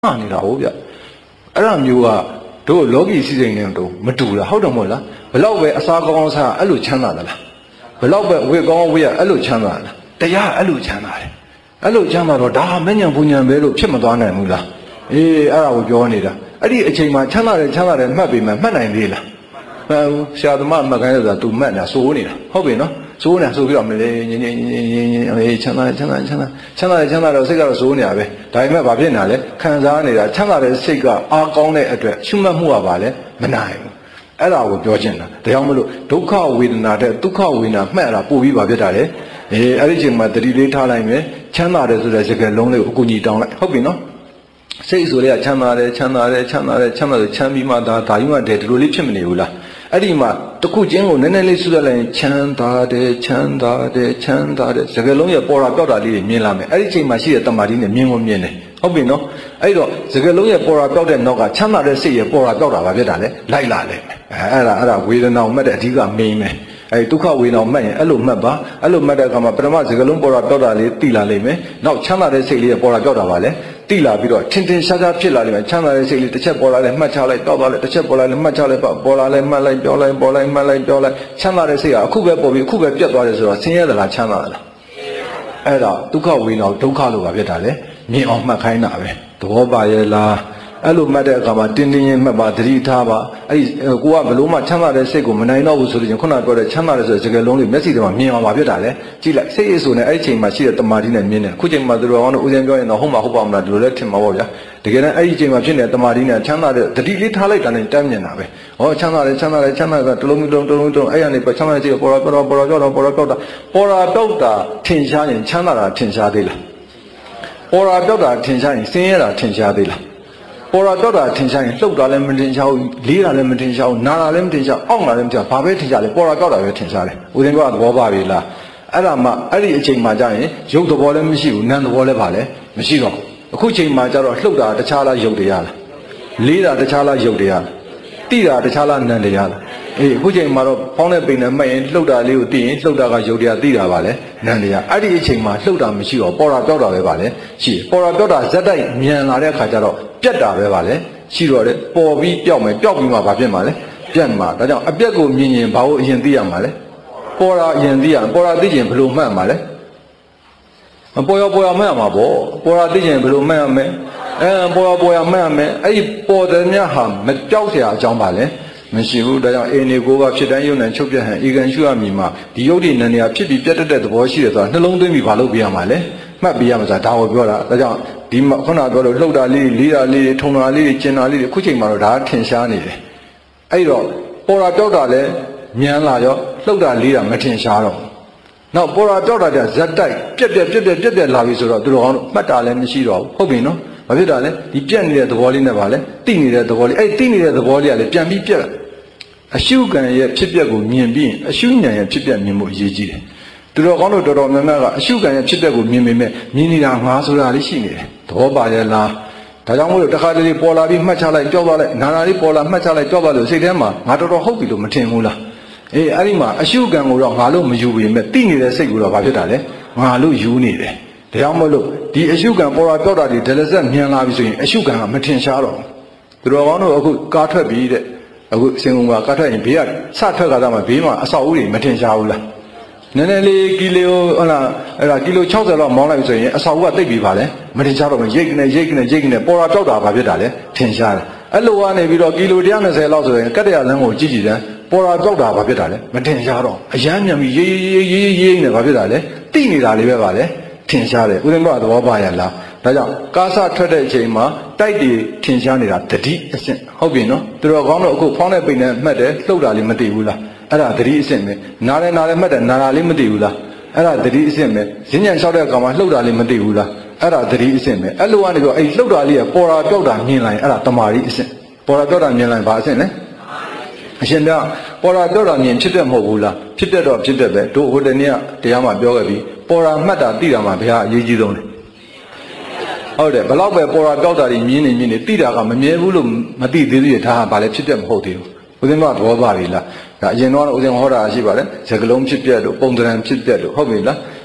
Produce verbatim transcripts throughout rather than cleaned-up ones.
နေလားဟုတ်ဗျအဲ့ဒါမျိုးကတို့လောကီစီစဉ်နေတော့မတူလားဟုတ်တယ်မဟုတ်လားဘလောက်ပဲအစားကောင်းစားအဲ့လိုချမ်းသာသလားဘလောက်ပဲဝေကောင်းဝေးရအဲ့လိုချမ်းသာလားတရားအဲ့လိုချမ်းသာတယ်အဲ့လိုချမ်းသာတော့ဒါမညံပူညံပဲလို့ဖြစ်မသွားနိုင်ဘူးလားအေးအဲ့ဒါကိုပြောနေတာအဲ့ဒီအချိန်မှာချမ်းသာတယ်ချမ်းသာတယ်မှတ်ပြီးမှမှတ်နိုင်သေးလားမှန်ဘူးဆရာသမားမှတ်ခိုင်းလို့ဆိုတာ तू မှတ်နေတာစိုးနေတာဟုတ်ပြီနော်စိုးနေဆိုပြီးတော့မလဲညင်ညင်ညင်ညင်ညင်အေးချမ်းသာချမ်းသာချမ်းသာချမ်းသာချမ်းသာတော့စိတ်ကတော့စိုးနေတာပဲဒါပေမဲ့ဘာဖြစ်နေတာလဲခံစားနေတာချမ်းသာတဲ့စိတ်ကအားကောင်းတဲ့အတွက်ရှုမှတ်မှုကပါလဲမနိုင်ဘူးအဲ့ဒါကိုပြောချင်တာဒါကြောင့်မလို့ဒုက္ခဝေဒနာတဲ့ဒုက္ခဝေဒနာမှတ်တာပို့ပြီးပါဖြစ်တာလေအေးအဲ့ဒီချိန်မှာတတိလေးထားလိုက်မယ်ချမ်းသာတယ်ဆိုတဲ့စကားလုံးလေးကိုအကူကြီးတောင်းလိုက်ဟုတ်ပြီနော်စိတ်ဆိုလေချမ်းသာတယ်ချမ်းသာတယ်ချမ်းသာတယ်ချမ်းသာတယ်ချမ်းပြီးမှဒါဒါယူမှတည်းဒီလိုလေးဖြစ်မနေဘူးလားအဲ့ဒီမှာတခုချင်းကိုနည်းနည်းလေးဆုရလိုက်ရင်ချမ်းသာတယ်ချမ်းသာတယ်ချမ်းသာတယ်စကားလုံးရဲ့ပေါ်တာပြောက်တာလေးတွေမြင်လာမယ်အဲ့ဒီချိန်မှာရှိတဲ့တမာတိနဲ့မြင်ကိုမြင်တယ်ဟုတ်ပြီနော်အဲ့တော့စကားလုံးရဲ့ပေါ်တာပြောက်တဲ့နောက်ကချမ်းသာတဲ့စိတ်ရဲ့ပေါ်တာပြောက်တာဘာဖြစ်တာလဲလိုက်လာတယ်အဲ့ဒါအဲ့ဒါဝေဒနာကိုမှတ်တဲ့အဓိကမိန်မယ်အဲ့ဒုက္ခဝေဒနာမှတ်ရင်အဲ့လိုမှတ်ပါအဲ့လိုမှတ်တဲ့အခါမှာပထမစကားလုံးပေါ်တာပြောက်တာလေးသိလာလိမ့်မယ်နောက်ချမ်းသာတဲ့စိတ်လေးရဲ့ပေါ်တာပြောက်တာပါလဲတိလာပြီးတော့ထင်ထင်ရှားရှားဖြစ်လာလိမ့်မယ်ချမ်းသာတဲ့စိတ်လေးတစ်ချက်ပေါ်လာလဲမှတ်ချလိုက်တောက်သွားလိုက်တစ်ချက်ပေါ်လာလဲမှတ်ချလိုက်ပေါ်လာလဲမှတ်လိုက်ပြောလိုက်ပေါ်လိုက်မှတ်လိုက်ပြောလိုက်ချမ်းသာတဲ့စိတ်ကအခုပဲပေါ်ပြီးအခုပဲပြတ်သွားတယ်ဆိုတော့ဆင်းရဲသလားချမ်းသာသလားအဲ့ဒါဒုက္ခဝေဒနာဒုက္ခလို့ပါဖြစ်တာလေမြင်အောင်မှတ်ခိုင်းတာပဲသဘောပါရဲ့လားအဲ့လိုမှတ်တဲ့အခါမှာတင်းတင်းရင်မှတ်ပါသတိထားပါအဲ့ဒီကိုကဘလို့မှချမ်းသာတဲ့စိတ်ကိုမနိုင်တော့ဘူးဆိုလို့ချင်းခုနပြောတဲ့ချမ်းသာတဲ့ဆိုတဲ့စကားလုံးလေးမျက်စိထဲမှာမြင်အောင်ပါဖြစ်တာလေကြည့်လိုက်စိတ်အေးဆိုနေအဲ့ဒီချိန်မှာရှိတဲ့တမာတိနဲ့မြင်တယ်အခုချိန်မှာသူတော်ကောင်းတို့ဦးဇင်းပြောရင်တော့ဟုတ်မှာဟုတ်ပါမလားဒီလိုလဲထင်မှာပေါ့ဗျာတကယ်တမ်းအဲ့ဒီချိန်မှာဖြစ်နေတဲ့တမာတိနဲ့ချမ်းသာတဲ့သတိလေးထားလိုက်တာနဲ့တမ်းမြင်တာပဲဟောချမ်းသာတယ်ချမ်းသာတယ်ချမ်းသာတယ်တလုံးတလုံးတလုံးတလုံးအဲ့ရနေပဲချမ်းသာတဲ့စိတ်ပေါ်တော့ပေါ်တော့ပေါ်တော့ကြောက်တော့ပေါ်တော့ကြောက်တာပေါ်တာတောက်တာထင်ရှားရင်ချမ်းသာတာထင်ရှားသေးလားပေါ်တာတောက်တာထင်ရှားရင်ဆင်းရဲတာထင်ရှားသေးလားပေါ်တာတော့တာထင်ရှားရင်လှုပ်တာလည်းမထင်ရှားဘူးလေးတာလည်းမထင်ရှားဘူးနာတာလည်းမထင်ရှားအောင့်တာလည်းမထင်ရှားဘာပဲထင်ရှားလဲပေါ်တာတော့တာပဲထင်ရှားတယ်ဦးဇင်းကသဘောပါပြီလားအဲ့ဒါမှအဲ့ဒီအချိန်မှာကျရင်ရုပ်သဘောလည်းမရှိဘူးနာမ်သဘောလည်းပါလဲမရှိတော့အခုချိန်မှာကျတော့လှုပ်တာတခြားလားရုပ်တရားလားလေးတာတခြားလားရုပ်တရားလားတိတာတခြားလားနာမ်တရားလားအေးအခုချိန်မှာတော့ဖောင်းတဲ့ပိန်နဲ့မှတ်ရင်လှုပ်တာလေးကိုသိရင်လှုပ်တာကရုပ်တရားသိတာပါလဲနာမ်တရားအဲ့ဒီအချိန်မှာလှုပ်တာမရှိတော့ပေါ်တာပြောက်တာပဲပါလဲရှိပေါ်တာပြောက်တာဇက်တိုက်မြန်လာတဲ့အခါကျတော့ပြတ်တာပဲပါလေရှိတော့တယ်ပေါ်ပြီးပြောက်မယ်ပြောက်ပြီးမှဘာဖြစ်မှာလဲပြတ်မှာဒါကြောင့်အပြက်ကိုမြင်ရင်ဘာလို့အရင်သိရမှာလဲပေါ်တာအရင်သိရပေါ်တာသိရင်ဘယ်လိုမှတ်မှာလဲပေါ်ရပေါ်ရမှတ်မှာပေါ့ပေါ်တာသိရင်ဘယ်လိုမှတ်ရမလဲအဲပေါ်ရပေါ်ရမှတ်ရမယ်အဲ့ဒီပေါ်တဲ့မြတ်ဟာမပြောက်เสียအကြောင်းပါလဲမရှိဘူးဒါကြောင့်အေနေကိုကဖြစ်တိုင်းယုံနဲ့ချုပ်ပြတ်ဟန်အေကန်ရှုရမည်မှာဒီယုတ်ဒီနန္ဒရာဖြစ်ပြီးပြတ်တတ်တဲ့သဘောရှိတယ်ဆိုတာနှလုံးသွင်းပြီးဘာလုပ်ပြရမှာလဲမှတ်ပြရမှာဆိုတာဒါကိုပြောတာဒါကြောင့်ဒီခုနပြောလို့လှုပ်တာလေးလေးတာလေးထုံတာလေးကျင်တာလေးခုချိန်မှာတော့ဒါထင်ရှားနေတယ်အဲ့တော့ပေါ်တာပြောက်တာလည်းမြန်လာရောလှုပ်တာလေးတာမထင်ရှားတော့နောက်ပေါ်တာပြောက်တာကျဇက်တိုက်ပြက်ပြက်ပြက်ပြက်ပြက်ပြက်လာပြီဆိုတော့သူတို့ကောင်းမှတ်တာလည်းမရှိတော့ဘူးဟုတ်ပြီနော်ဘာဖြစ်တာလဲဒီပြက်နေတဲ့သဘောလေးနဲ့ပါလဲတိနေတဲ့သဘောလေးအဲ့တိနေတဲ့သဘောလေးကလည်းပြန်ပြီးပြက်အရှုခံရဲ့ဖြစ်ပျက်ကိုမြင်ပြီးရင်အရှုဉာဏ်ရဲ့ဖြစ်ပျက်မြင်မှုအရေးကြီးတယ်သူတော်ကောင်းတို့တော်တော်များများကအရှုခံရဲ့ဖြစ်ပျက်ကိုမြင်ပေမဲ့မြင်နေတာငါဆိုတာလေးရှိနေတယ်သဘောပါရဲ့လားဒါကြောင့်မို့လို့တခါတလေပေါ်လာပြီးမှတ်ချလိုက်ကြောက်သွားလိုက်နာနာလေးပေါ်လာမှတ်ချလိုက်ကြောက်သွားလို့စိတ်ထဲမှာငါတော်တော်ဟုတ်ပြီလို့မထင်ဘူးလားအေးအဲ့ဒီမှာအရှုခံကိုတော့ငါလို့မယူပေမဲ့တိနေတဲ့စိတ်ကိုတော့ဘာဖြစ်တာလဲငါလို့ယူနေတယ်ဒါကြောင့်မို့လို့ဒီအရှုခံပေါ်လာကြောက်တာဒီဒလဆက်မြန်လာပြီဆိုရင်အရှုခံကမထင်ရှားတော့သူတော်ကောင်းတို့အခုကားထွက်ပြီးတဲ့အခုစင်ကုန်ကကားထွက်ရင်ဘေးကစထွက်ခါသားမှာဘေးမှာအဆောက်အဦတွေမထင်ရှားဘူးလားနည်းနည်းလေးကီလိုဟုတ်လားအဲ့ဒါကီလို၆၀လောက်မောင်းလိုက်ပြီဆိုရင်အဆောက်အဦကတိတ်ပြီးပါလေမထင်ရှားတော့ဘူးရိတ်ကနေရိတ်ကနေရိတ်ကနေပေါ်တာတောက်တာဘာဖြစ်တာလဲထင်ရှားတယ်အဲ့လိုကနေပြီးတော့ကီလို၁၂၀လောက်ဆိုရင်ကတ္တရလမ်းကိုကြည့်ကြည့်တယ်ပေါ်တာတောက်တာဘာဖြစ်တာလဲမထင်ရှားတော့အရမ်းမြန်ပြီးရေးရေးရေးရေးနေဘာဖြစ်တာလဲတိနေတာလေးပဲပါလေထင်ရှားတယ်ဦးဇင်းတို့ကသဘောပါရလားဒါကြောင့်ကားစထွက်တဲ့အချိန်မှာတိုက်တွေထင်ရှားနေတာတတိအဆင့်ဟုတ်ပြီနော်သူတော်ကောင်းတို့အခုဖောင်းတဲ့ပိန်နဲ့မှတ်တယ်လှုပ်တာလေးမသိဘူးလားအဲ့ဒါတတိအဆင့်ပဲနားတယ်နားတယ်မှတ်တယ်နာတာလေးမသိဘူးလားအဲ့ဒါတတိအဆင့်ပဲဈဉ္ဉံလျှောက်တဲ့အခါမှာလှုပ်တာလေးမသိဘူးလားအဲ့ဒါတတိအဆင့်ပဲအဲ့လိုကနေပြီးတော့အဲ့လှုပ်တာလေးကပေါ်တာပြောက်တာမြင်လိုက်အဲ့ဒါတမာရီအဆင့်ပေါ်တာပြောက်တာမြင်လိုက်ဘာအဆင့်လဲအရှင်ကပေါ်တာပြောက်တာမြင်ဖြစ်တဲ့မဟုတ်ဘူးလားဖြစ်တဲ့တော့ဖြစ်တဲ့ပဲတို့ဟိုတနေ့ကတရားမှာပြောခဲ့ပြီးပေါ်တာမှတ်တာသိတာမှဘုရားအရေးကြီးဆုံးတယ်ဟုတ်တယ်ဘလောက်ပဲပေါ်တာပြောက်တာတွေမြင်နေမြင်နေသိတာကမမြဲဘူးလို့မသိသေးသေးတာဟာဘာလဲဖြစ်တဲ့မဟုတ်သေးဘူးဦးဇင်းကသဘောပါပြီလားဒါအရင်တော့ဦးဇင်းဟောတာရှိပါတယ်စကလုံးဖြစ်ပြက်လို့ပုံသဏ္ဍာန်ဖြစ်ပြက်လို့ဟုတ်ပြီလား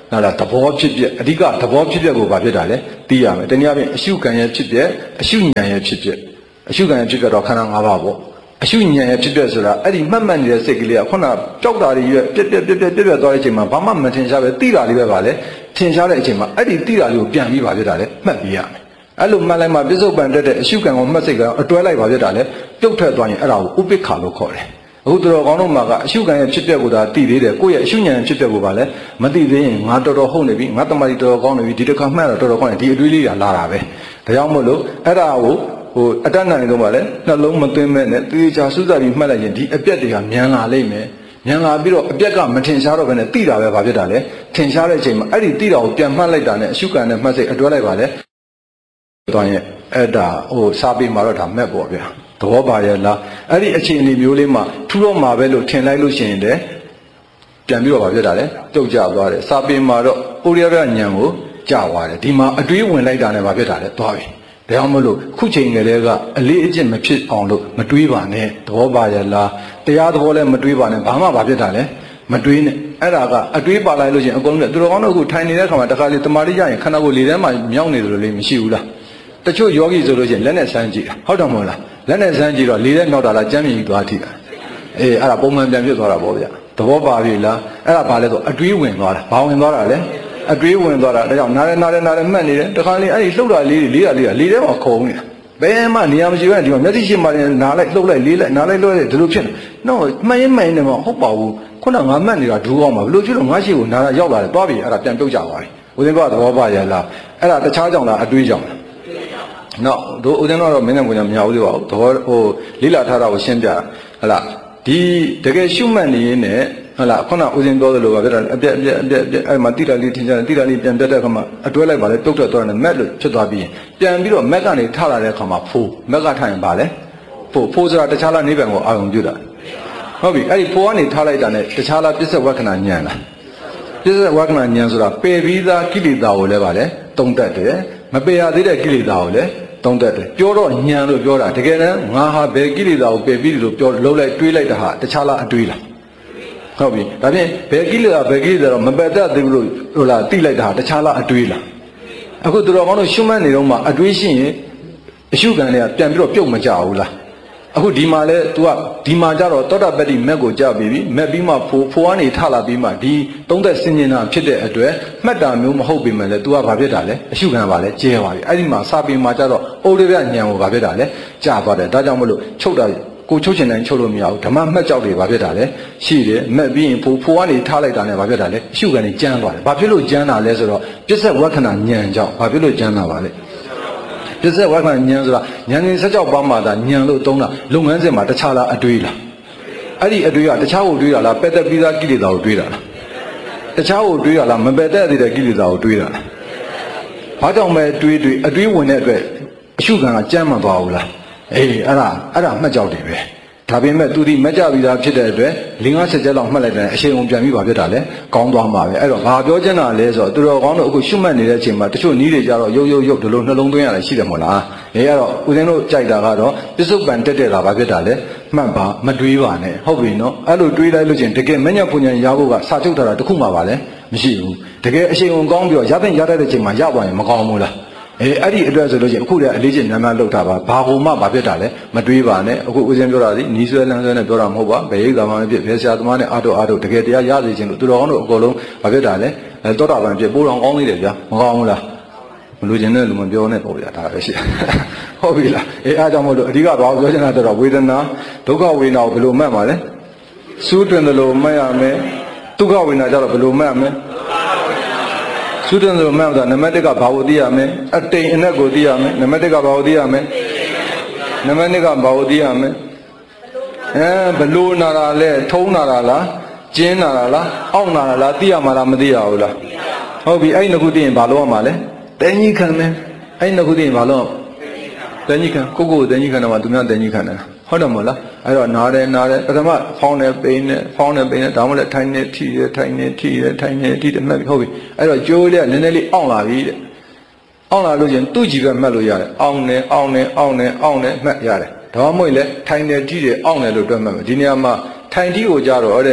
နာလားသဘောဖြစ်ပြအဓိကသဘောဖြစ်ပြကိုဘာဖြစ်တာလဲသိရမယ်တနည်းအားဖြင့်အရှုခံရဲ့ဖြစ်ပြအရှုဉာဏ်ရဲ့ဖြစ်ပြအရှုခံရဲ့ဖြစ်ပြတော့ခန္ဓာ၅ပါးပေါ့အရှုဉာဏ်ရဲ့ဖြစ်ပြဆိုတာအဲ့ဒီမှတ်မှတ်နေတဲ့စိတ်ကလေးကခုနကြောက်တာတွေရွက်ပြက်ပြက်ပြက်ပြက်ပြက်ပြက်သွားတဲ့အချိန်မှာဘာမှမထင်ရှားပဲသိတာလေးပဲပါလေထင်ရှားတဲ့အချိန်မှာအဲ့ဒီသိတာလေးကိုပြန်ပြီးဘာဖြစ်တာလဲမှတ်ပြီးရမယ်အဲ့လိုမှတ်လိုက်မှပြစ္ဆုတ်ပံတက်တဲ့အရှုခံကိုမှတ်စိတ်ကအတွဲလိုက်ဘာဖြစ်တာလဲပြုတ်ထွက်သွားရင်အဲ့ဒါကိုဥပိ္ပခါလို့ခေါ်တယ်အခုတော်ကောင်းတို့မှာကအရှုခံရဲ့ဖြစ်ပျက်ကိုသာသိသေးတယ်ကိုယ့်ရဲ့အရှုဉာဏ်ဖြစ်ပျက်ကိုပါလဲမသိသေးရင်ငါတော်တော်ဟုတ်နေပြီငါတမာတိတော်တော်ကောင်းနေပြီဒီတစ်ခါမှတ်တော့တော်တော်ကောင်းနေဒီအတွေးလေးကလာတာပဲဒါကြောင့်မို့လို့အဲ့ဒါကိုဟိုအတတ်နိုင်ဆုံးပါလဲနှလုံးမသွင်းမဲ့နဲ့သေချာစူးစမ်းပြီးမှတ်လိုက်ရင်ဒီအပြက်တွေကမြန်လာလိမ့်မယ်မြန်လာပြီးတော့အပြက်ကမထင်ရှားတော့ဘဲနဲ့သိတာပဲဘာဖြစ်တာလဲထင်ရှားတဲ့အချိန်မှာအဲ့ဒီသိတာကိုပြန်မှတ်လိုက်တာနဲ့အရှုခံနဲ့မှတ်စိတ်အတွဲလိုက်ပါလဲသွားရင်အဲ့ဒါဟိုစာပေမှာတော့ဒါမဲ့ပေါ့ဗျာသဘောပါရဲ့လားအဲ့ဒီအခြေအနေမျိုးလေးမှာထူတော့မှာပဲလို့ထင်လိုက်လို့ရှိရင်တည်းပြန်ပြီးတော့ဗာပြတာလေတုတ်ကြသွားတယ်စာပေမှာတော့ဩရိယရဉာဏ်ကိုကြာသွားတယ်ဒီမှာအတွေးဝင်လိုက်တာနဲ့ဗာပြတာလေသွားပြီဒါကြောင့်မလို့ခုချိန်ကလေးကအလေးအကျင့်မဖြစ်အောင်လို့မတွေးပါနဲ့သဘောပါရဲ့လားတရားသဘောလည်းမတွေးပါနဲ့ဘာမှဗာပြတာလေမတွေးနဲ့အဲ့ဒါကအတွေးပါလိုက်လို့ရှိရင်အကုန်လုံးသူတော်ကောင်းတို့အခုထိုင်နေတဲ့ခါမှာတခါလေတမာတိရရင်ခန္ဓာကိုယ်လေထဲမှာမြောက်နေတယ်လို့လေမရှိဘူးလားတချို့ယောဂီဆိုလို့ရှိရင်လက်နဲ့ဆန်းကြည့်တာဟုတ်တယ်မဟုတ်လားလက်နဲ့ဆန်းကြည့်တော့လေထဲမြောက်တာလားကြမ်းမြင်ကြီးသွားထိတာအေးအဲ့ဒါပုံမှန်ပြန်ဖြစ်သွားတာပေါ့ဗျာသဘောပါပြီလားအဲ့ဒါဘာလဲဆိုအတွေးဝင်သွားတာဘာဝင်သွားတာလဲအတွေးဝင်သွားတာဒါကြောင့်နားရဲနားရဲနားရဲမှတ်နေတယ်တခါလေအဲ့ဒီလှုပ်တာလေးတွေလေးတာလေးတာလေထဲမှာခုံနေတာဘယ်မှနေရာမရှိဘဲဒီမှာမျက်စိရှိမှလည်းနားလိုက်လှုပ်လိုက်လေးလိုက်နားလိုက်လှုပ်လိုက်ဒီလိုဖြစ်နေတော့မှန်ရင်မှန်ရင်တော့ဟုတ်ပါဘူးခုနငါမှတ်နေတာဒူးအောင်ပါဘယ်လိုဖြစ်လို့ငါရှိကိုနားရောက်လာတယ်သွားပြီအဲ့ဒါပြန်ပြုတ်ကြပါပြီဦးဇင်းကသဘောပါရလားအဲ့ဒါတခြားကြောင့်လားအတွေးကြောင့်လားနော်တို့ဦးဇင်းတော့မင်းနဲ့ကိုယ်ကမရဘူးသေးပါဘူးသဘောဟိုလိလာထားတာကိုရှင်းပြတာဟလာဒီတကယ်ရှုမှတ်နေရင်လည်းဟလာခုနဦးဇင်းပြောသလိုပါပြတာအပြက်အပြက်အပြက်အပြက်အဲ့မှာတိတာလေးထင်ကြတယ်တိတာလေးပြန်ပြတ်တဲ့အခါမှာအတွဲလိုက်ပါလေတုတ်ထွက်သွားတယ်မက်လို့ဖြစ်သွားပြီးရင်ပြန်ပြီးတော့မက်ကနေထလာတဲ့အခါမှာဖိုးမက်ကထိုင်ပါလေဖိုးဖိုးဆိုတာတခြားလားနိဗ္ဗာန်ကိုအာရုံပြုတာဟုတ်ပြီအဲ့ဒီဖိုးကနေထားလိုက်တာနဲ့တခြားလားပစ္စဝက္ခဏာဉာဏ်လားပစ္စဝက္ခဏာဉာဏ်ဆိုတာပယ်ပြီးသားကိလေသာကိုလည်းပါလေတုံတက်တယ်မပယ်ရသေးတဲ့ကိလေသာကိုလည်းတုံးတက်တယ်ပြောတော့ညံလို့ပြောတာတကယ်တမ်းငါဟာဘယ်ကိလေသာကိုပယ်ပြီးလို့ပြောလှုပ်လိုက်တွေးလိုက်တာဟာတခြားလားအတွေးလားဟုတ်ပြီဒါဖြင့်ဘယ်ကိလေသာဘယ်ကိလေသာတော့မပယ်တတ်သေးဘူးလို့ဟိုလားတိလိုက်တာဟာတခြားလားအတွေးလားအခုသူတော်ကောင်းတို့ရှုမှတ်နေတော့မှအတွေးရှိရင်အရှုခံတွေကပြန်ပြီးတော့ပြုတ်မကြဘူးလားအခုဒီမှာလဲ तू ကဒီမှာကြတော့သောတာပတ္တိမက်ကိုကြပြီးပြီမက်ပြီးမှဖိုးဖိုးကနေထလာပြီးမှဒီသုံးသက်စင်ញင်တာဖြစ်တဲ့အတွက်မှတ်တာမျိုးမဟုတ်ပေမဲ့လဲ तू ကဘာဖြစ်တာလဲအရှုခံပါလဲကျဲပါပြီအဲ့ဒီမှာစာပေမှာကြတော့ဩရိယဉာဏ်ကိုဘာဖြစ်တာလဲကြာသွားတယ်ဒါကြောင့်မလို့ချုပ်တာကိုချုပ်ချင်တိုင်းချုပ်လို့မရဘူးဓမ္မမှတ်ကြောက်တွေဘာဖြစ်တာလဲရှိတယ်မက်ပြီးရင်ဖိုးဖိုးကနေထားလိုက်တာနဲ့ဘာဖြစ်တာလဲအရှုခံနေကျမ်းသွားတယ်ဘာဖြစ်လို့ကျမ်းတာလဲဆိုတော့ပစ္စဝက္ခဏာဉာဏ်ကြောင့်ဘာဖြစ်လို့ကျမ်းတာပါလဲပစ္စဝက္ခဏာဉာဏ်ဆိုတာဉာဏ်ရှင်ဆက်ကြောက်ပါမှသာဉာဏ်လို့သုံးတာလုပ်ငန်းစဉ်မှာတခြားလားအတွေးလားအဲ့ဒီအတွေးကတခြားကိုတွေးတာလားပက်သက်ပြီးသားကိလေသာကိုတွေးတာလားတခြားကိုတွေးတာလားမပက်သက်သေးတဲ့ကိလေသာကိုတွေးတာလားဘာကြောင့်ပဲတွေးတွေးအတွေးဝင်တဲ့အတွက်အရှုခံကကြမ်းမှသွားဘူးလားအေးအဲ့ဒါအဲ့ဒါမှတ်ကြောက်တယ်ပဲဒါပေမဲ့သူဒီမကြပြီးသားဖြစ်တဲ့အတွက်၄၅ချက်လောက်မှတ်လိုက်တဲ့အရှိန်အောင်ပြန်ပြီးပါဖြစ်တာလေကောင်းသွားမှာပဲအဲ့တော့ဘာပြောချင်တာလဲဆိုတော့သူတော်ကောင်းတို့အခုရှုမှတ်နေတဲ့အချိန်မှာတချို့နီးတွေကြတော့ရုပ်ရုပ်ရုပ်ဒီလိုနှလုံးသွင်းရတယ်ရှိတယ်မဟုတ်လားအဲအဲ့တော့ဦးဇင်းတို့ကြိုက်တာကတော့ပစ္စုပန်တက်တဲ့တာဘာဖြစ်တာလဲမှတ်ပါမတွေးပါနဲ့ဟုတ်ပြီနော်အဲ့လိုတွေးလိုက်လို့ချင်းတကယ်မညက်ပူညာရဖို့ကစာချုပ်ထားတာတခုမှပါလဲမရှိဘူးတကယ်အရှိန်အောင်ကောင်းပြီးတော့ရတဲ့ရတဲ့အချိန်မှာရသွားရင်မကောင်းဘူးလားအဲအဲ့ဒီအတွက်ဆိုလို့ချင်းအခုတည်းအလေးချင်းများများလှုပ်တာပါဘာကိုမှဘာဖြစ်တာလဲမတွေးပါနဲ့အခုဦးဇင်းပြောတာဒီနီးဆွဲလန်းဆွဲနဲ့ပြောတာမဟုတ်ပါဘယ်ရိပ်သာမှမဖြစ်ဘယ်ဆရာသမားနဲ့အာတော့အာတော့တကယ်တရားရစေခြင်းလို့သူတော်ကောင်းတို့အကုန်လုံးဘာဖြစ်တာလဲအဲတောတာပန်ဖြစ်ပိုးတော်ကောင်းသေးတယ်ဗျာမကောင်းဘူးလားမလို့ခြင်းနဲ့လူမပြောနဲ့ပေါ့ဗျာဒါပဲရှိဟုတ်ပြီလားအဲအားကြောင့်မို့လို့အဓိကဘာပြောချင်တာတော့ဝေဒနာဒုက္ခဝေဒနာကိုဘယ်လိုမှတ်မှာလဲစူးတွင်တယ်လို့မှတ်ရမယ်ဒုက္ခဝေဒနာကြတော့ဘယ်လိုမှတ်ရမလဲသုတ္တန်ဆိုမှတ်တာနံပါတ်တစ်ကဘာကိုသိရမလဲအတိမ်အနက်ကိုသိရမယ်နံပါတ်တစ်ကဘာကိုသိရမလဲနံပါတ်နှစ်ကဘာကိုသိရမလဲအဲဘလို့နာတာလဲထုံးနာတာလားကျင်းနာတာလားအောင့်နာတာလားသိရမှာလားမသိရဘူးလားဟုတ်ပြီအဲ့ဒီနှစ်ခုသိရင်ဘာလို့ရမှာလဲတဲကြီးခံမယ်အဲ့ဒီနှစ်ခုသိရင်ဘာလို့တဲကြီးခံကိုကိုတဲကြီးခံတော့မှသူများတဲကြီးခံတယ်ဟုတ်တယ်မဟုတ်လားအဲ့တော့နားတယ်နားတယ်ပထမဖောင်းတယ်ပိန်တယ်ဖောင်းတယ်ပိန်တယ်ဒါမှမဟုတ်ထိုင်နေထိတယ်ထိုင်နေထိတယ်ထိုင်နေထိတယ်မှတ်ပြီဟုတ်ပြီအဲ့တော့ကြိုးလေးကနည်းနည်းလေးအောင့်လာပြီတဲ့အောင့်လာလို့ချင်းသူ့ကြည့်ပဲမှတ်လို့ရတယ်အောင့်နေအောင့်နေအောင့်နေအောင့်နေမှတ်ရတယ်ဒါမှမဟုတ်လေထိုင်နေထိတယ်အောင့်နေလို့တွက်မှတ်မယ်ဒီနေရာမှာထိုင်ထိကိုကြတော့တဲ့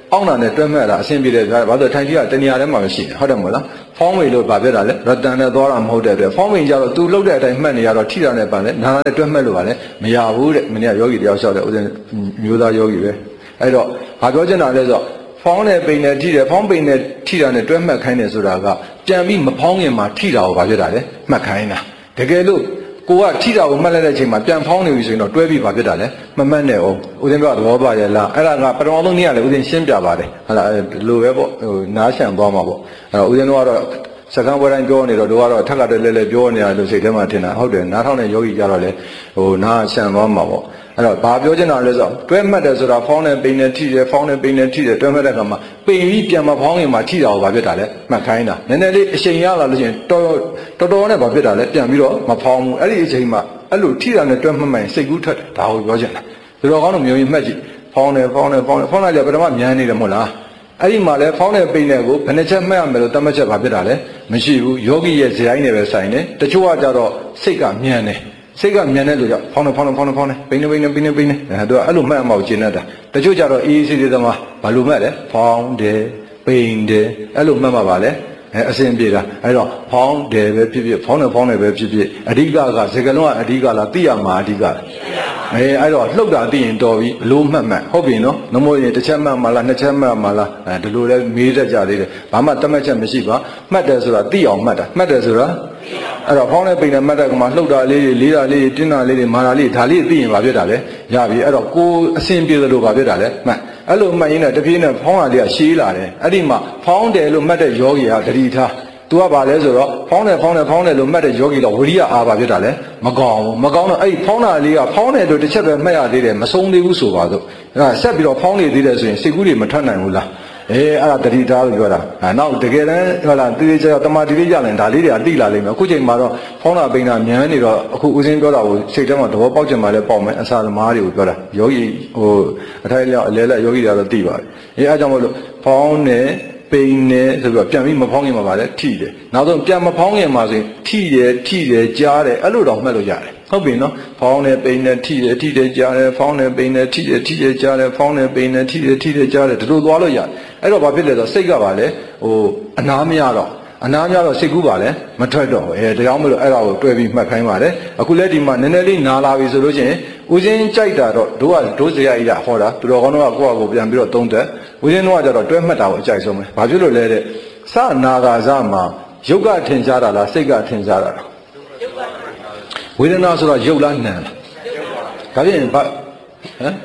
အောင်းတာနဲ့တွဲမဲ့တာအဆင်ပြေတယ်ဗျာဘာလို့ထိုင်ကြည့်ကတနေရာထဲမှာမရှိဘူးဟုတ်တယ်မဟုတ်လားဖောင်းမိလို့ဗာပြတာလေရတန်နဲ့သွားတာမဟုတ်တဲ့အတွက်ဖောင်းမိကြတော့ तू လှုပ်တဲ့အတိုင်းမှတ်နေရတော့ထိတာနဲ့ပန်လဲနာနဲ့တွဲမဲ့လို့ပါလေမရဘူးတဲ့မင်းကယောဂီတယောက်လျှောက်တယ်ဥစဉ်မျိုးသားယောဂီပဲအဲ့တော့ဘာပြောချင်တာလဲဆိုတော့ဖောင်းနဲ့ပိန်နဲ့ထိတယ်ဖောင်းပိန်နဲ့ထိတာနဲ့တွဲမှတ်ခိုင်းတယ်ဆိုတာကပြန်ပြီးမဖောင်းခင်မှာထိတာကိုဗာပြတာလေမှတ်ခိုင်းတာတကယ်လို့ကိုကထိတာကိုမှတ်လိုက်တဲ့အချိန်မှာပြန်ဖောင်းနေပြီဆိုရင်တော့တွဲပြီးဗာပြတာလေမမှတ်နဲ့အောင်ဥစဉ်ပြောသဘောပါရဲ့လားအဲ့ဒါကပထမဆုံးနေ့ကလေဥစဉ်ရှင်းပြပါတယ်ဟုတ်လားလိုပဲပေါ့ဟိုနားရှံသွားမှာပေါ့အဲ့တော့ဥစဉ်တို့ကတော့စကားဝဲတိုင်းပြောနေတော့တို့ကတော့ထက်ကတည်းလဲလဲပြောနေတာလို့စိတ်ထဲမှာထင်တာဟုတ်တယ်နားထောင်တဲ့ယောဂီကြတော့လေဟိုနားရှံသွားမှာပေါ့အဲ့တော့ဘာပြောချင်တာလဲဆိုတော့တွဲမှတ်တယ်ဆိုတာဖောင်းနဲ့ပိန်နဲ့ထိတယ်ဖောင်းနဲ့ပိန်နဲ့ထိတယ်တွဲမှတ်တဲ့အခါမှာပိန်ပြီးပြန်မဖောင်းရင်မှထိတာကိုဗာပြတာလေမှတ်ခိုင်းတာနည်းနည်းလေးအချိန်ရလာလို့ရှိရင်တော်တော်တော်နဲ့ဗာပြတာလေပြန်ပြီးတော့မဖောင်းဘူးအဲ့ဒီအချိန်မှာအဲ့လိုထိတာနဲ့တွဲမှတ်မှရင်စိတ်ကူးထွက်တယ်ဒါကိုပြောချင်တာဒါတော့ကောင်းတော့မျိုးကြီးမှတ်ကြည့်ဖောင်းတယ်ဖောင်းတယ်ဖောင်းတယ်ဖောင်းလိုက်ကြပထမမြန်နေတယ်မဟုတ်လားအဲ့ဒီမှာလဲဖောင်းတဲ့ပိန်တဲ့ကိုဘယ်နှချက်မှတ်ရမယ်လို့တတ်မှတ်ချက်ဗာပြတာလေမရှိဘူးယောဂီရဲ့ဇယိုင်းနဲ့ပဲဆိုင်တယ်တချို့ကကြတော့စိတ်ကမြန်တယ်စိတ်ကမြန်တဲ့လူကြောင့်ဖောင်းနေဖောင်းနေဖောင်းနေဖောင်းနေပိန်နေပိန်နေပိန်နေပိန်နေအဲသူကအဲ့လိုမှတ်အောင်ကျင့်တတ်တာတချို့ကြတော့အေးအေးဆေးဆေးသမားဘာလို့မှတ်လဲဖောင်းတယ်ပိန်တယ်အဲ့လိုမှတ်မှာပါလေအဲအစဉ်ပြေတာအဲ့တော့ဖောင်းတယ်ပဲဖြစ်ဖြစ်ဖောင်းတယ်ဖောင်းတယ်ပဲဖြစ်ဖြစ်အဓိကကစကလုံးကအဓိကလားသိရမှာအဓိကအဲအဲ့တော့လှုပ်တာသိရင်တော်ပြီဘလို့မှတ်မှတ်ဟုတ်ပြီနော်နမို့ရင်တစ်ချက်မှတ်မှာလားနှစ်ချက်မှတ်မှာလားအဲဒီလိုလဲမေးတတ်ကြသေးတယ်ဘာမှတတ်မှတ်ချက်မရှိပါမှတ်တယ်ဆိုတာသိအောင်မှတ်တာမှတ်တယ်ဆိုတာအဲ့တော့ဖောင်းတဲ့ပိန်နဲ့မှတ်တဲ့ကမှာလှုပ်တာလေးတွေလေးတာလေးတွေတင်းတာလေးတွေမာတာလေးဒါလေးသိရင်ဘာဖြစ်တာလဲရပြီအဲ့တော့ကိုအစဉ်ပြေသလိုဘာဖြစ်တာလဲမှတ်အဲ့လိုမှတ်ရင်းနဲ့တပြေးနဲ့ဖောင်းတာလေးကရှည်လာတယ်အဲ့ဒီမှာဖောင်းတယ်လို့မှတ်တဲ့ယောဂီကတတိထားသူကဘာလဲဆိုတော့ဖောင်းတယ်ဖောင်းတယ်ဖောင်းတယ်လို့မှတ်တဲ့ယောဂီတော့ဝိရိယအားပါဖြစ်တာလဲမကောင်းဘူးမကောင်းတော့အဲ့ဒီဖောင်းတာလေးကဖောင်းတယ်လို့တစ်ချက်ပဲမှတ်ရသေးတယ်မဆုံးသေးဘူးဆိုပါတော့အဲ့ဒါဆက်ပြီးတော့ဖောင်းနေသေးတယ်ဆိုရင်စိတ်ကူးတွေမထွက်နိုင်ဘူးလားအေးအဲ့ဒါတတိထားလို့ပြောတာအဲနောက်တကယ်တမ်းဟုတ်လားတိတိကျကျတမာတိလေးရရင်ဒါလေးတွေကတိလာလိမ့်မယ်အခုချိန်မှာတော့ဖောင်းတာပိန်တာမြန်နေတော့အခုဦးစင်းပြောတာကိုစိတ်ထဲမှာသဘောပေါက်ကြမှာလဲပေါက်မယ်အစာသမားတွေကိုပြောတာယောဂီဟိုအထိုက်လျောက်အလဲလက်ယောဂီတွေကတော့သိပါတယ်အေးအဲကြောင့်မို့လို့ဖောင်းနေပိန်နေဆိုပြီးတော့ပြန်ပြီးမဖောင်းခင်မှာပါလေထိတယ်နောက်ဆုံးပြန်မဖောင်းခင်မှာဆိုရင်ထိတယ်ထိတယ်ကြားတယ်အဲ့လိုတော့မှတ်လို့ရတယ်ဟုတ်ပြီနော်ဖောင်းနေပိန်နေထိတယ်ထိတယ်ကြားတယ်ဖောင်းနေပိန်နေထိတယ်ထိတယ်ကြားတယ်ဖောင်းနေပိန်နေထိတယ်ထိတယ်ကြားတယ်ဒီလိုသွားလို့ရတယ်အဲ့တော့ဘာဖြစ်လဲဆိုတော့စိတ်ကပါလေဟိုအနာမရတော့အနာမရတော့စိတ်ကူးပါလေမထွက်တော့အဲဒါကြောင့်မလို့အဲ့ဒါကိုတွဲပြီးမှတ်ခိုင်းပါတယ်အခုလက်ဒီမှာနည်းနည်းလေးနာလာပြီဆိုလို့ချင်းဦးစင်းကြိုက်တာတော့တို့ကတို့စရာကြီးတာဟောတာသူတော်ကောင်းတို့ကကိုယ့်အကိုပြန်ပြီးတော့သုံးသက်ဦးစင်းတို့ကကြတော့တွဲမှတ်တာကိုအကြိုက်ဆုံးပဲဘာဖြစ်လို့လဲတဲ့စနာဂါဇမှာယုတ်ကထင်ရှားတာလားစိတ်ကထင်ရှားတာလားဝေဒနာဆိုတော့ယုတ်လားနံလားဒါဖြင့်ဘာဟမ်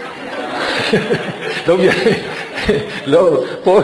လုံးပြလုံးပေါ်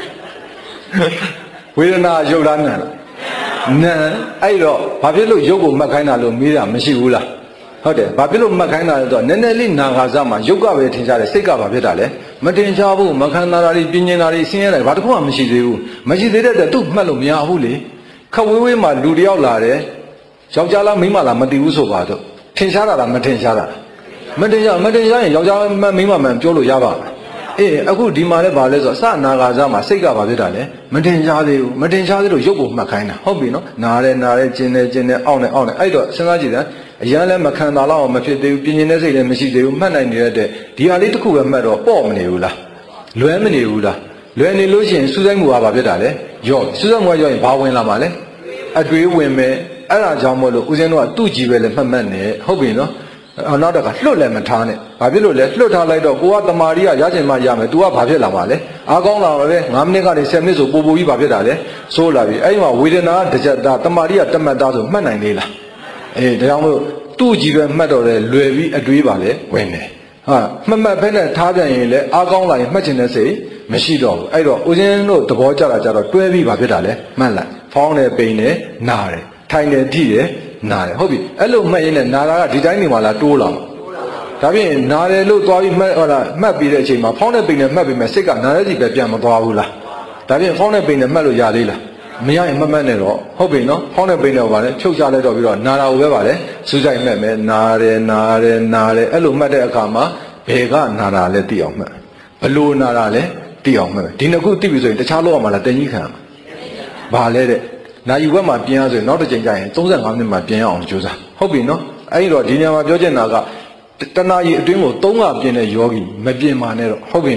ဝေဒနာယုတ်လားနံလားနံအဲ့တော့ဘာဖြစ်လို့ယုတ်ကိုမှတ်ခိုင်းတာလို့မေးတာမရှိဘူးလားဟုတ်တယ်ဘာဖြစ်လို့မှတ်ခိုင်းတာလဲဆိုတော့နည်းနည်းလေးနာဂါဇမှာယုတ်ကပဲထင်ရှားတယ်စိတ်ကဘာဖြစ်တာလဲမတင်ရှားဘူးမခံတာတွေပြင်းနေတာတွေဆင်းရဲတယ်ဘာတစ်ခုမှမရှိသေးဘူးမရှိသေးတဲ့အတွက်သူ့မှတ်လို့မရဘူးလေခဝေးဝေးမှာလူတယောက်လာတယ်ယောက်ျားလားမိန်းမလားမသိဘူးဆိုပါတော့ထင်ရှားတာလားမထင်ရှားတာမတင်ရှားမတင်ရှားရင်ယောက်ျားမိန်းမမှန်ပြောလို့ရပါ့မလားအေးအခုဒီမှာလဲဗာလဲဆိုတော့စနာဂါဇမှာစိတ်ကဘာဖြစ်တာလဲမတင်ရှားသေးဘူးမတင်ရှားသေးလို့ရုပ်ကိုမှတ်ခိုင်းတာဟုတ်ပြီနော်နားတယ်နားတယ်ကျင်တယ်ကျင်တယ်အောင့်တယ်အောင့်တယ်အဲ့တော့စဉ်းစားကြည့်တယ်အရန်လည်းမခံတာတော့မဖြစ်သေးဘူးပြင်းပြင်းတဲ့စိတ်လည်းမရှိသေးဘူးမှတ်နိုင်နေတဲ့ဒီဟာလေးတစ်ခုပဲမှတ်တော့ပေါ့မနေဘူးလားလွဲမနေဘူးလားလွယ်နေလို့ရှိရင်စူးစိုက်မှုကဘာဖြစ်တာလဲရော့စူးစိုက်မှုကရော့ရင်ဘာဝင်လာမှာလဲအတွေးဝင်မယ်အဲ့ဒါကြောင့်မို့လို့ဦးဇင်းတို့ကသူ့ကြည့်ပဲလဲမှတ်မှတ်နေဟုတ်ပြီနော်နောက်တော့ကလွတ်လည်းမထားနဲ့ဘာဖြစ်လို့လဲလွတ်ထားလိုက်တော့ကိုကတမာရီကရချင်မှရမယ် तू ကဘာဖြစ်လာမှာလဲအားကောင်းလာပါပဲ၅မိနစ်ကနေ၁၀မိနစ်ဆိုပို့ပို့ကြီးဘာဖြစ်တာလဲဆိုးလာပြီအဲ့ဒီမှာဝေဒနာတစ်ချက်သားတမာရီကတမတ်သားဆိုမှတ်နိုင်သေးလားအေးဒါကြောင့်မို့သူ့ကြည့်ပဲမှတ်တော့တယ်လွယ်ပြီးအတွေးပါလေဝင်တယ်ဟာမှတ်မှတ်ဖက်နဲ့ထားပြန်ရင်လည်းအားကောင်းလာရင်မှတ်ချင်တဲ့စိတ်မရှိတော့ဘူးအဲ့တော့ဦးဇင်းတို့သဘောကျတာကြတော့တွဲပြီးဘာဖြစ်တာလဲမှတ်လိုက်ဖောင်းတယ်ပိန်တယ်နာတယ်ထိုင်တယ်ထိတယ်နာတယ်ဟုတ်ပြီအဲ့လိုမှတ်ရင်းနဲ့နာတာကဒီတိုင်းနေမှာလားတိုးလာမှာဒါဖြင့်နာတယ်လို့သွားပြီးမှတ်ဟောလားမှတ်ပြီးတဲ့အချိန်မှာဖောင်းတဲ့ပိန်နဲ့မှတ်ပြီးမဲ့စိတ်ကနာတဲ့စီပဲပြန်မသွားဘူးလားဒါဖြင့်ဖောင်းတဲ့ပိန်နဲ့မှတ်လို့ရသေးလားမရရင်မှတ်မှတ်နဲ့တော့ဟုတ်ပြီနော်ဖောင်းတဲ့ပိန်နဲ့ပါလေဖြုတ်ချလိုက်တော့ပြီးတော့နာတာကိုပဲပါလေစူးစိုက်မှတ်မယ်နာတယ်နာတယ်နာတယ်အဲ့လိုမှတ်တဲ့အခါမှာဘယ်ကနာတာလဲသိအောင်မှတ်ဘလို့နာတာလဲသိအောင်မှတ်ဒီနှစ်ခုသိပြီဆိုရင်တခြားလို့အောင်မလားတင်ကြီးခံဘာလဲတဲ့နိုင်ယူဘက်မှာပြင်ရဆိုရင်နောက်တစ်ချိန်ကျရင်၃၅မိနစ်မှပြင်ရအောင်ကြိုးစားဟုတ်ပြီနော်အဲ့ဒီတော့ဒီညမှာပြောချင်တာကတဏှာကြီးအတွင်းကိုသုံးခါပြင်တဲ့ယောဂီမပြင်ပါနဲ့တော့ဟုတ်ပြီနော်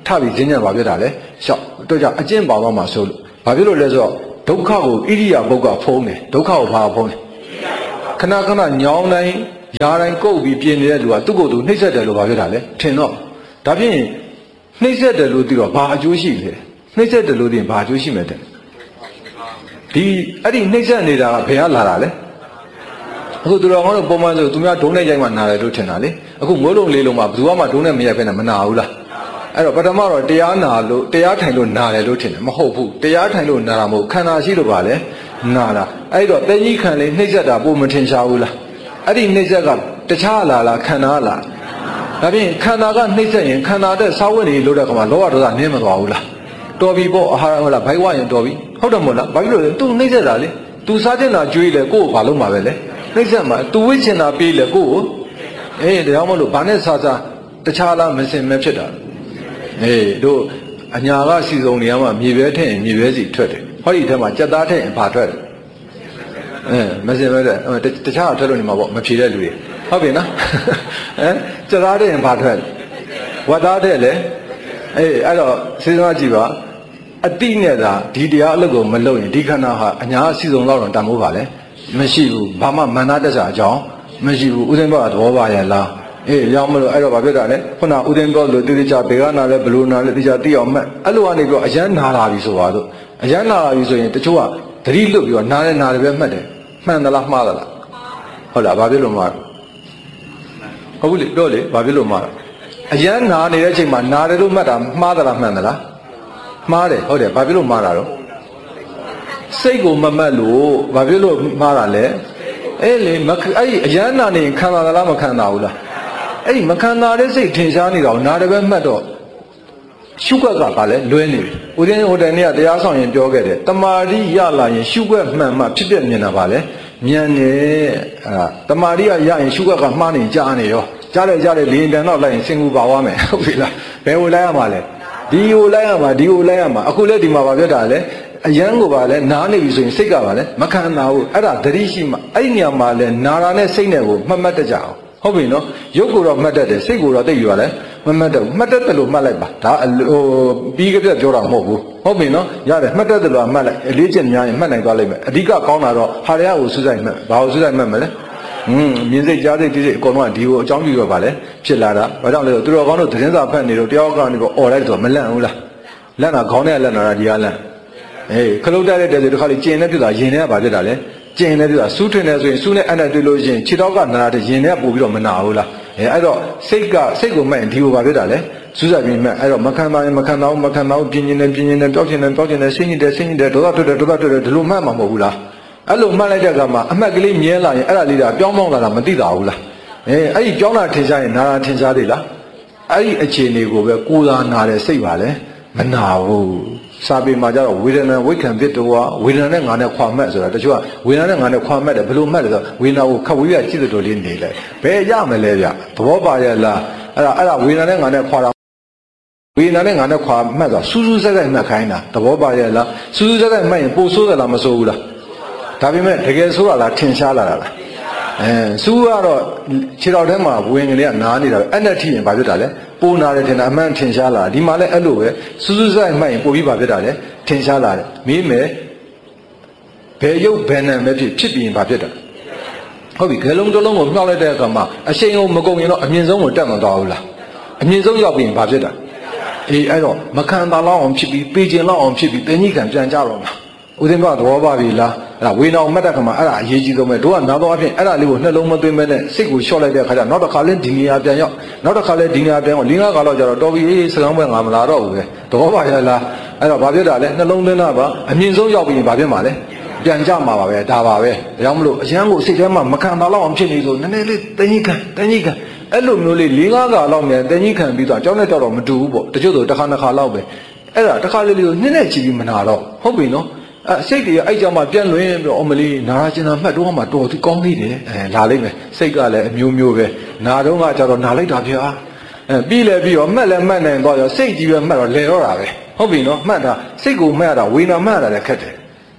ထပြီးဈဉ္ဉံဘာဖြစ်တာလဲရှောက်တော့ကြောင့်အကျင့်ပါသွားမှာဆိုလို့ဘာဖြစ်လို့လဲဆိုတော့ဒုက္ခကိုဣရိယာပုတ်ကဖုံးတယ်ဒုက္ခကိုဘာဖုံးလဲခဏခဏညောင်းတိုင်းယာတိုင်းကုတ်ပြီးပြင်နေတဲ့လူကသူ့ကိုယ်သူနှိမ့်ဆက်တယ်လို့ဘာဖြစ်တာလဲထင်တော့ဒါဖြင့်နှိမ့်ဆက်တယ်လို့သိတော့ဘာအကျိုးရှိလဲနှိမ့်ဆက်တယ်လို့သိရင်ဘာအကျိုးရှိမယ်တဲ့ဒီအဲ့ဒီနှိမ့်ဆက်နေတာကဘယ်ကလာတာလဲအခုသူတော်ကောင်းတို့ပုံမှန်ဆိုသူများဒုံးနဲ့ရိုက်မှနာတယ်လို့ထင်တာလေအခုမိုးလုံးလေးလုံးမှာဘယ်သူမှဒုံးနဲ့မရိုက်ဘဲနဲ့မနာဘူးလားအဲ့တော့ပထမတော့တရားနာလို့တရားထိုင်လို့နာတယ်လို့ထင်တယ်မဟုတ်ဘူးတရားထိုင်လို့နာတာမဟုတ်ခန္ဓာရှိလို့ပါလေနာတာအဲ့တော့တကြီးခံလေးနှိမ့်ဆက်တာပုံမထင်ရှားဘူးလားအဲ့ဒီနှိမ့်ဆက်ကတခြားလာလားခန္ဓာလားဒါဖြင့်ခန္ဓာကနှိမ့်ဆက်ရင်ခန္ဓာတဲ့စာဝတ်နေလို့တဲ့ကောင်မှာလောဘဒေါသနင်းမသွားဘူးလားတော်ပြီပေါ့အာဟာရဟုတ်လားဘိုက်ဝရင်တော်ပြီဟုတ်တယ်မို့လားဘာဖြစ်လို့လဲ तू နှိမ့်ဆက်တာလေ तू စားချင်တာကြွေးလေကိုယ့်ကိုဘာလုပ်မှာပဲလေနှိမ့်ဆက်မှာ तू ဝိချင်တာပြေးလေကိုယ့်ကိုအေးတရားမလို့ဘာနဲ့စားစားတခြားလားမစင်မဲဖြစ်တာအေးတို့အညာကစီစုံနေရမှာမြေပဲထည့်ရင်မြေပဲစီထွက်တယ်ဟောဒီထဲမှာကြက်သားထည့်ရင်ဘာထွက်တယ်အဲမစင်မဲတဲ့တခြားထွက်လို့နေမှာပေါ့မဖြေတဲ့လူတွေဟုတ်ပြီနော်ဟမ်ကြက်သားထည့်ရင်ဘာထွက်ဝတ်သားထည့်လေအေးအဲ့တော့စဉ်းစားကြည့်ပါအတိနဲ့သာဒီတရားအလုပ်ကိုမလုပ်ရင်ဒီခန္ဓာဟာအညာအစီဆုံးတော့တန်ဖိုးပါလေမရှိဘူးဘာမှမန္တတက်စာအကြောင်းမရှိဘူးဥစဉ်ဘောကသဘောပါရဲ့လားအေးရောက်မလို့အဲ့တော့ဘာဖြစ်တာလဲခုနဥစဉ်ဘောလို့တိတိကျဘေကနာလဲဘလို့နာလဲတိကျသိအောင်မှတ်အဲ့လိုကနေပြီးတော့အရန်နာလာပြီဆိုပါတော့အရန်နာလာပြီဆိုရင်တချို့ကသတိလွတ်ပြီးတော့နားလဲနားတယ်ပဲမှတ်တယ်မှန်သလားမှားသလားဟုတ်လားဘာဖြစ်လို့မှားဟုတ်ဘူးလေပြောလေဘာဖြစ်လို့မှားအရန်နာနေတဲ့အချိန်မှာနာတယ်လို့မှတ်တာမှားသလားမှန်သလားမှားတယ်ဟုတ်တယ်ဘာဖြစ်လို့မှားတာတော့စိတ်ကိုမမှတ်လို့ဘာဖြစ်လို့မှားတာလဲအဲ့လေမအဲ့ဒီအရန်နာနေခံတာလားမခံတာဘူးလားအဲ့ဒီမခံတာတဲ့စိတ်ထင်ရှားနေတော့နာတယ်ပဲမှတ်တော့ရှုွက်ကကလည်းလွဲနေပြီဦးဇင်းဟိုတန်နေ့ကတရားဆောင်ရင်ပြောခဲ့တယ်တမာတိရလာရင်ရှုွက်မှန်မှဖြစ်ပြမြင်တာပါလေမြန်နေအာတမာတိကရရင်ရှုွက်ကမှားနေကြားနေရောကြားတယ်ကြားတယ်လေရင်တန်တော့လိုက်ရင်စင်ကူပါသွားမယ်ဟုတ်ပြီလားဘယ်ဟိုလိုက်ရမှာလဲဒီဟိုလိုက်ရမှာဒီဟိုလိုက်ရမှာအခုလည်းဒီမှာပါပြတ်တာလေအရန်ကိုပါလဲနားနေပြီဆိုရင်စိတ်ကပါလဲမခံနာဘူးအဲ့ဒါသတိရှိမှအဲ့ဒီနေရာမှာလဲနာတာနဲ့စိတ်နဲ့ကိုမှတ်မှတ်တတ်ကြအောင်ဟုတ်ပြီနော်ရုပ်ကိုတော့မှတ်တတ်တယ်စိတ်ကိုတော့သိပြီပါလဲမမှတ်တတ်ဘူးမှတ်တတ်တယ်လို့မှတ်လိုက်ပါဒါဟိုပြီးကြပြပြောတာမဟုတ်ဘူးဟုတ်ပြီနော်ရတယ်မှတ်တတ်တယ်လို့မှတ်လိုက်အလေးချက်များရင်မှတ်နိုင်သွားလိမ့်မယ်အဓိကကောင်းတာတော့ဟာရရကိုစူးစိုက်မှတ်ဘာကိုစူးစိုက်မှတ်မလဲอืมမြင်စိတ်ကြားစိတ်သိစိတ်အကုန်လုံးကဒီကိုအကြောင်းပြုရပါလေဖြစ်လာတာဘာကြောင့်လဲဆိုသူတော်ကောင်းတို့သတင်းစာဖတ်နေတော့တယောက်ကနေတော့អော်လိုက်ဆိုမလန့်ဘူးလားလန့်တာခေါင်းနဲ့လန့်တာဒီကလန့်အေးခလုတ်တက်တဲ့တဲ့ဆိုတခါလေကျင်နေဖြစ်တာရင်ထဲကဘာဖြစ်တာလဲကျင်နေဖြစ်တာစူးထွင်နေဆိုရင်စူးနဲ့အဲ့နဲ့တွေ့လို့ရှိရင်ခြေတော့ကနာတဲ့ရင်ထဲပို့ပြီးတော့မနာဘူးလားအဲအဲ့တော့စိတ်ကစိတ်ကိုမှတ်ရင်ဒီကိုဘာဖြစ်တာလဲစူးစိုက်ပြီးမှတ်အဲ့တော့မခံပါရင်မခံတော့မခံတော့ပြင်းပြင်းနဲ့ပြင်းပြင်းနဲ့တောက်ချင်တယ်တောက်ချင်တယ်ဆင်းညစ်တယ်ဆင်းညစ်တယ်ဒေါသထွက်တယ်ဒေါသထွက်တယ်ဒီလိုမှတ်မှာမဟုတ်ဘူးလားအဲ့လိုမှတ်လိုက်တဲ့အခါမှာအမှတ်ကလေးမြဲလာရင်အဲ့ဒါလေးကပြောင်းပေါင်းလာတာမသိတာဘူးလားအဲအဲ့ဒီပြောင်းလာထင်ရှားရင်နာတာထင်ရှားသေးလားအဲ့ဒီအခြေအနေကိုပဲကိုယ်သာနာတယ်စိတ်ပါလေမနာဘူးစာပေမှာကြတော့ဝေဒနာဝိခံဖြစ်တော့ဝေဒနာနဲ့ငါနဲ့ခွာမှတ်ဆိုတာတချို့ကဝေဒနာနဲ့ငါနဲ့ခွာမှတ်တယ်ဘယ်လိုမှတ်လဲဆိုတော့ဝေဒနာကိုခက်ဝေးရကြည့်တဲ့တော်လေးနေလိုက်ဘယ်ရမလဲဗျသဘောပါရဲ့လားအဲ့ဒါအဲ့ဒါဝေဒနာနဲ့ငါနဲ့ခွာတာဝေဒနာနဲ့ငါနဲ့ခွာမှတ်ဆိုတာစူးစူးဆက်ဆက်မှတ်ခိုင်းတာသဘောပါရဲ့လားစူးစူးဆက်ဆက်မှတ်ရင်ပိုဆိုးသလားမဆိုးဘူးလားဒါပေမဲ့တကယ်ဆိုးတာလားထင်ရှားလာတာလားအဲစူးကတော့ခြေတော်ထဲမှာဝင်ကလေးကနားနေတာပဲအဲ့နဲ့ထိရင်ဘာဖြစ်တာလဲပိုးနာတယ်ထင်တာအမှန်ထင်ရှားလာဒီမှာလည်းအဲ့လိုပဲစူးစူးဆိုင်မှတ်ရင်ပို့ပြီးဘာဖြစ်တာလဲထင်ရှားလာတယ်မေးမယ်ဘယ်ရုပ်ဘယ်နာမဲ့ဖြစ်ဖြစ်ပြီးရင်ဘာဖြစ်တာဟုတ်ပြီခဲလုံးတစ်လုံးကိုမြှောက်လိုက်တဲ့အခါမှာအရှိန်ကိုမကုန်ရင်တော့အမြင့်ဆုံးကိုတက်မသွားဘူးလားအမြင့်ဆုံးရောက်ပြီးရင်ဘာဖြစ်တာအေးအဲ့တော့မခံတာလောက်အောင်ဖြစ်ပြီးပေကျင်လောက်အောင်ဖြစ်ပြီးတင်းကြီးခံပြန်ကြတော့မှာဦးသိန်းဘသဘောပါပြီလားအဲ့ဒါဝေနာအောင်မှတ်တဲ့ခါမှာအဲ့ဒါအရေးကြီးဆုံးပဲတို့ကနောက်တော့အဖြစ်အဲ့ဒါလေးကိုနှလုံးမသွင်းမဲနဲ့စိတ်ကိုလျှော့လိုက်တဲ့ခါကျနောက်တစ်ခါလဲဒီနေရာပြန်ရောက်နောက်တစ်ခါလဲဒီနေရာပြန်ရောက်လင်းကားကတော့ကျတော့တော်ပြီစကားပွဲငါမလာတော့ဘူးပဲသဘောပါရဲ့လားအဲ့တော့ဘာဖြစ်တာလဲနှလုံးသွင်းတာပါအမြင့်ဆုံးရောက်ပြီးရင်ဘာဖြစ်မှာလဲပြန်ကြမှာပါပဲဒါပါပဲဒါကြောင့်မလို့အရန်ကိုစိတ်ထဲမှာမခံတာလောက်အောင်ဖြစ်နေဆိုနည်းနည်းလေးတင်းကြီးခံတင်းကြီးခံအဲ့လိုမျိုးလေးလင်းကားကလောက်မြန်တင်းကြီးခံပြီးတော့အကြောင်းနဲ့တော့တော့မတူဘူးပေါ့တချို့ဆိုတစ်ခါနှစ်ခါလောက်ပဲအဲ့ဒါတစ်ခါလေးလေးကိုနည်းနည်းချီပြီးမနာတော့ဟုတ်ပြီနော်အဲစိတ်တွေအဲ့ကြောင့်မှပြန်လွင်ပြီးတော့အမလီနာကျင်တာမှတ်တော့မှတော်သူကောင်းသေးတယ်အဲလာလိမ့်မယ်စိတ်ကလည်းအမျိုးမျိုးပဲနာတော့ကကြတော့နာလိုက်တာဗျာအဲပြီးလဲပြီးတော့မှတ်လဲမှတ်နိုင်တော့ရောစိတ်ကြီးပဲမှတ်တော့လဲတော့တာပဲဟုတ်ပြီနော်မှတ်တာစိတ်ကိုမှတ်ရတာဝေနာမှတ်ရတာလည်းခက်တယ်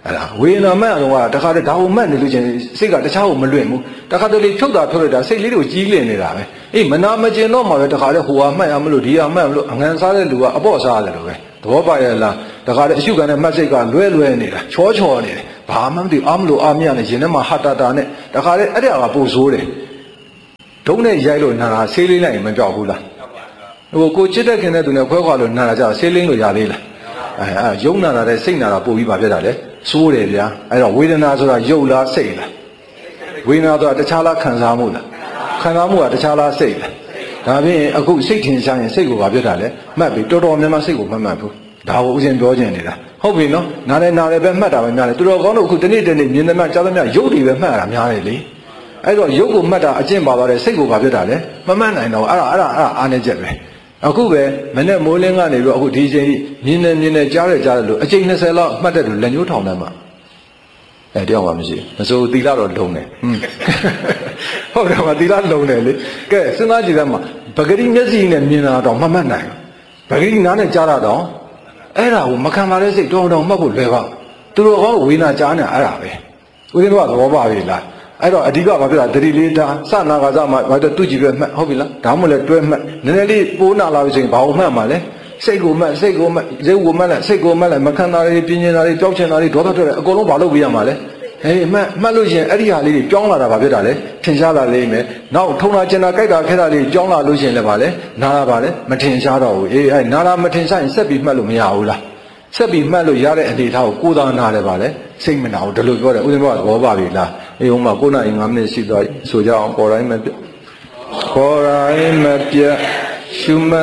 အဲ့ဒါဝေဒနာမှတ်တော့တခါတည်းဒါကိုမှတ်နေလို့ချင်းစိတ်ကတခြားကိုမလွင့်ဘူးတခါတလေဖြုတ်တာဖြုတ်လိုက်တာစိတ်လေးတွေကိုကြီးလင်နေတာပဲအေးမနာမကျင်တော့မှပဲတခါတည်းဟိုဟာမှတ်ရမလို့ဒီဟာမှတ်မလို့အငံစားတဲ့လူကအပေါ့စားတယ်လို့ပဲသဘောပါရဲ့လားတခါတည်းအရှုခံတဲ့မှတ်စိတ်ကလွဲလွဲနေတာချောချောနေတယ်ဘာမှမသိအားမလို့အားမရနဲ့ရင်ထဲမှာဟာတာတာနဲ့တခါတည်းအဲ့ဒါကပို့ဆိုးတယ်ဒုံးနဲ့ရိုက်လို့နာတာဆေးလေးလိုက်ရင်မပြောက်ဘူးလားဟိုကိုချစ်တဲ့ခင်တဲ့သူနဲ့ခွဲခွာလို့နာတာကြဆေးလင်းလို့ရသေးလားအဲအဲယုံနာတာတဲ့စိတ်နာတာပို့ပြီးပါပြတာလေဆိုးတယ်ဗျာအဲ့တော့ဝေဒနာဆိုတာယုတ်လားစိတ်လားဝေဒနာဆိုတာတခြားလားခံစားမှုလားခံစားမှုကတခြားလားစိတ်လားဒါဖြင့်အခုစိတ်ထင်ရှားရင်စိတ်ကိုပါပြတာလေမှတ်ပြီးတော်တော်များများစိတ်ကိုမှတ်မှတ်ဘူးဒါကိုဥစဉ်ပြောခြင်းနေတာဟုတ်ပြီနော်နားလဲနားလဲပဲမှတ်တာပဲများတယ်သူတော်ကောင်းတို့အခုတနေ့တနေ့မြင်သမျှကြားသမျှယုတ်တွေပဲမှတ်တာများတယ်လေအဲ့တော့ယုတ်ကိုမှတ်တာအကျင့်ပါသွားတယ်စိတ်ကိုပါပြတာလေမမှတ်နိုင်တော့အဲ့ဒါအဲ့ဒါအဲ့ဒါအားနေချက်ပဲအခုပဲမနဲ့မိုးလင်းကနေပြီးတော့အခုဒီချိန်ကြီးမြင်နေမြင်နေကြားရကြားတယ်လို့အချိန်20လောက်မှတ်တဲ့လူလက်ညှိုးထောင်တယ်မှာအဲတယောက်မှမရှိဘူးမစိုးသီလတော့လုံတယ်ဟုတ်တယ်မသီလလုံတယ်လေကဲစဉ်းစားကြည့်တယ်မှာပဂရိမျက်စိနဲ့မြင်တာတော့မမှတ်နိုင်ပဂရိနားနဲ့ကြားတာတော့အဲ့ဒါကိုမခံပါတဲ့စိတ်တောင်းတောင်းမှတ်ဖို့လွယ်ပါသူတို့ဟောဝေနာကြားနေအဲ့ဒါပဲဦးဇင်းတို့ကသဘောပါပြီလားအဲ့တော့အဓိကဘာဖြစ်လဲတတိလေးတာစနာကစားမှဘာတော့သူ့ကြည့်ပဲမှတ်ဟုတ်ပြီလားဒါမှမဟုတ်လဲတွဲမှတ်နည်းနည်းလေးပိုးနာလာပြီဆိုရင်ဘာကိုမှတ်မှာလဲစိတ်ကိုမှတ်စိတ်ကိုမှတ်ရုပ်ကိုမှတ်လိုက်စိတ်ကိုမှတ်လိုက်မခံတာတွေပြင်းနေတာတွေကြောက်ချင်တာတွေဒေါသထွက်တယ်အကုန်လုံးဘာလုပ်ပြရမှာလဲဟေးမှတ်မှတ်လို့ရှိရင်အဲ့ဒီဟာလေးတွေကြောင်းလာတာဘာဖြစ်တာလဲထင်ရှားလာလိမ့်မယ်နောက်ထုံတာကျင်တာကြိုက်တာခဲတာလေးကြောင်းလာလို့ရှိရင်လည်းဘာလဲနာတာဘာလဲမထင်ရှားတော့ဘူးအေးအဲ့နာတာမထင်ရှားရင်ဆက်ပြီးမှတ်လို့မရဘူးလားဆက်ပြီးမှတ်လို့ရတဲ့အနေထားကိုကိုယ်သာနာတယ်ပါလေစိတ်မနာဘူးဒီလိုပြောတယ်ဦးဇင်းတို့ကသဘောပါပြီလားအေးဟိုမှာ9နာရီ5မိနစ်ရှိသွားဆိုကြအောင်ပေါ်တိုင်းမပြပေါ်တိုင်းမပြရှုမ